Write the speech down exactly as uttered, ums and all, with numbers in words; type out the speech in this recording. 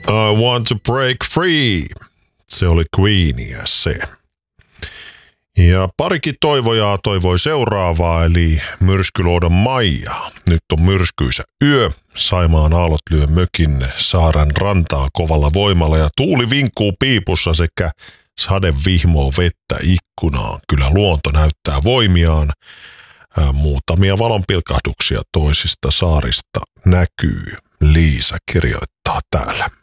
I want to break free. Se oli Queenia se. Ja parikin toivojaa toivoi seuraavaa, eli myrskyluodon Maija. Nyt on myrskyisä yö. Saimaan aallot lyö mökin saaren rantaa kovalla voimalla ja tuuli vinkuu piipussa sekä sade vihmoo vettä ikkunaan. Kyllä luonto näyttää voimiaan. Muutamia valonpilkahduksia toisista saarista näkyy. Liisa kirjoittaa täällä.